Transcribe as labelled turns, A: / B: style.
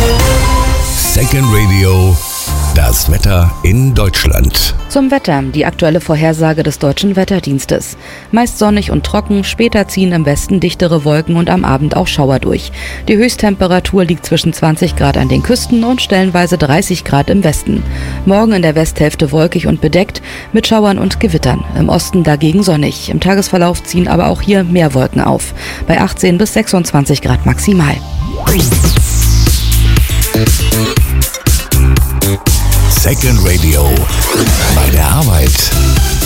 A: Second Radio, das Wetter in Deutschland.
B: Zum Wetter, die aktuelle Vorhersage des Deutschen Wetterdienstes. Meist sonnig und trocken, später ziehen im Westen dichtere Wolken und am Abend auch Schauer durch. Die Höchsttemperatur liegt zwischen 20 Grad an den Küsten und stellenweise 30 Grad im Westen. Morgen in der Westhälfte wolkig und bedeckt, mit Schauern und Gewittern. Im Osten dagegen sonnig. Im Tagesverlauf ziehen aber auch hier mehr Wolken auf. Bei 18 bis 26 Grad maximal.
A: Second Radio, bei der Arbeit.